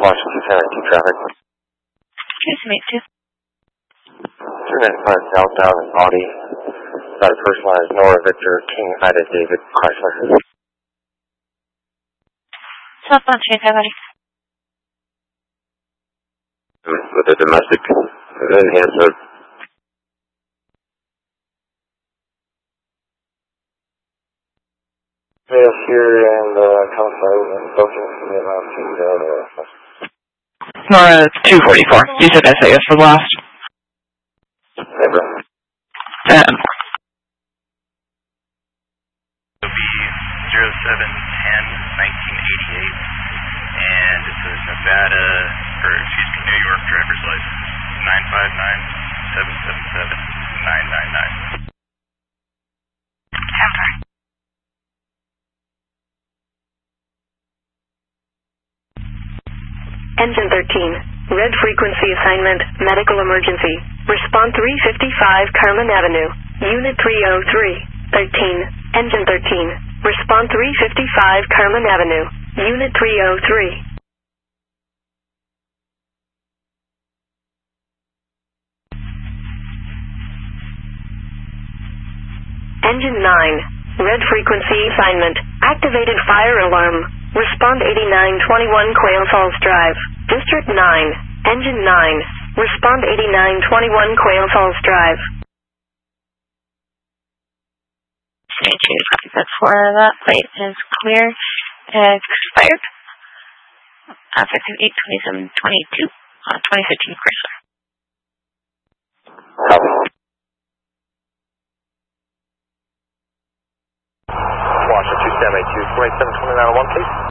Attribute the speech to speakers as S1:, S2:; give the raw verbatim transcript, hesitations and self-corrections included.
S1: Washington two seventy-two traffic.
S2: two seventy-two.
S1: two ninety-five southbound in Audi. About the first line is Nora Victor King Ida David Chrysler.
S2: Southbound Shanghai, buddy.
S1: With a domestic enhancer. Male here and uh, Consulate and Booking from the last two uh,
S3: Nora two forty-four. You said S A S for last.
S1: Never.
S3: Um.
S4: It'll be zero seven ten nineteen eighty-eight, and it's a Nevada, or excuse me, New York driver's license. nine five nine seven seven seven nine nine nine.
S5: Engine thirteen, red frequency assignment, medical emergency. Response three fifty-five Carmen Avenue, Unit three oh three. thirteen, Engine thirteen, response three fifty-five Carmen Avenue, Unit three oh three. Engine nine, red frequency assignment, activated fire alarm. Respond eighty-nine twenty-one Quail Falls Drive, District nine, Engine nine, respond eighty-nine twenty-one Quail Falls Drive.
S2: seventy-two, copy that for that plate is clear. Uh, expired. Effective eight twenty-seven twenty-two, uh, twenty fifteen Chrysler.
S1: Washington two seventy-two, twenty-seven twenty-nine one, please.